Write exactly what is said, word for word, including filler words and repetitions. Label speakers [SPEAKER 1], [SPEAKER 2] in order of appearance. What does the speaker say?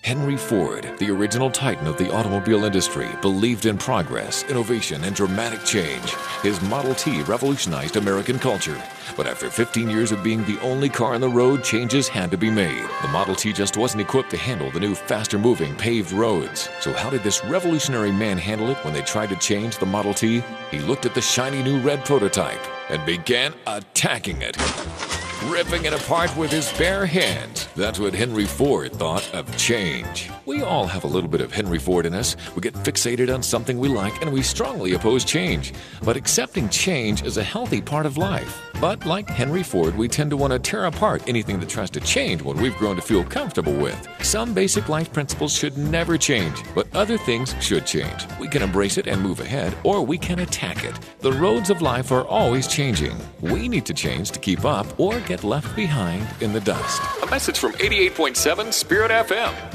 [SPEAKER 1] Henry Ford, the original titan of the automobile industry, believed in progress, innovation, and dramatic change. His Model T revolutionized American culture. But after fifteen years of being the only car on the road, changes had to be made. The Model T just wasn't equipped to handle the new, faster-moving, paved roads. So how did this revolutionary man handle it when they tried to change the Model T? He looked at the shiny new red prototype and began attacking it, ripping it apart with his bare hands. That's what Henry Ford thought of change. We all have a little bit of Henry Ford in us. We get fixated on something we like, and we strongly oppose change. But accepting change is a healthy part of life. But like Henry Ford, we tend to want to tear apart anything that tries to change what we've grown to feel comfortable with. Some basic life principles should never change, but other things should change. We can embrace it and move ahead, or we can attack it. The roads of life are always changing. We need to change to keep up or get left behind in the dust. A message from eighty-eight point seven Spirit F M.